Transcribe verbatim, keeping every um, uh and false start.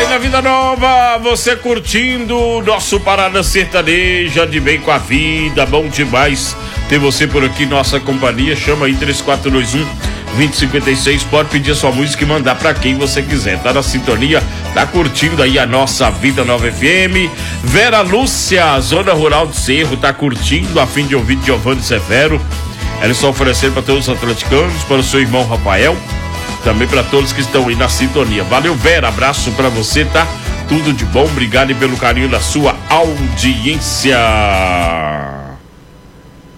na Vida Nova, você curtindo o nosso Parada Sertaneja de bem com a vida, bom demais ter você por aqui, nossa companhia. Chama aí três quatro dois um, dois zero cinco seis, pode pedir a sua música e mandar pra quem você quiser, tá na sintonia, tá curtindo aí a nossa Vida Nova F M. Vera Lúcia, Zona Rural de Cerro, tá curtindo, a fim de ouvir Giovanni Severo. Ela está oferecendo para todos os atleticanos, para o seu irmão Rafael, também para todos que estão aí na sintonia. Valeu, Vera, abraço para você, tá? Tudo de bom, obrigado pelo carinho da sua audiência.